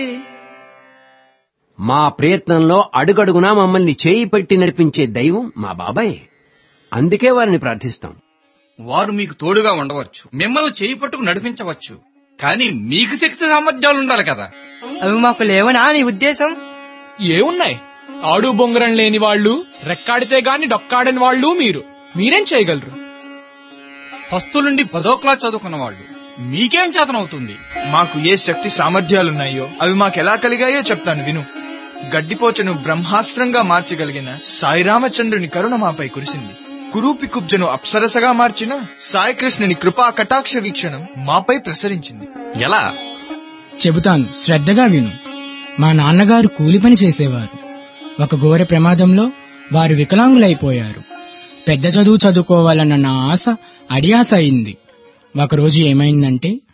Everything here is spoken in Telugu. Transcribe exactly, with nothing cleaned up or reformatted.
మా ప్రయత్నంలో అడుగడుగునా మమ్మల్ని చేయి పెట్టి నడిపించే దైవం మా బాబాయ్. అందుకే వారిని ప్రార్థిస్తాం. వారు మీకు తోడుగా ఉండవచ్చు, మిమ్మల్ని చేయి పట్టుకు నడిపించవచ్చు, కానీ మీకు శక్తి సామర్థ్యాలు ఉండాలి కదా. అవి మాకు లేవనా నీ ఉద్దేశం? ఏమున్నాయి? ఆడు బొంగరం లేని వాళ్ళు, రెక్కాడితే గాని డొక్కాడని వాళ్ళు మీరు. మీరేం చేయగలరు? పస్తులుండి పదో క్లాస్ చదువుకున్న వాళ్ళు మీకేం చేతనవుతుంది? మాకు ఏ శక్తి సామర్థ్యాలున్నాయో అవి మాకెలా కలిగాయో చెప్తాను విను. గడ్డిపోచను బ్రహ్మాస్త్రంగా మార్చగలిగిన సాయిరామచంద్రుని కరుణ మాపై కురిసింది. కురూపి కుబ్జను అప్సరసగా మార్చిన సాయికృష్ణుని కృపా కటాక్ష వీక్షణం మాపై ప్రసరించింది. ఎలా? చెబుతాను, శ్రద్ధగా విను. మా నాన్నగారు కూలి పని చేసేవారు. ఒక ఘోర ప్రమాదంలో వారు వికలాంగులైపోయారు. పెద్ద చదువు చదువుకోవాలన్న నా ఆశ అడియాస అయింది. ఒకరోజు ఏమైందంటే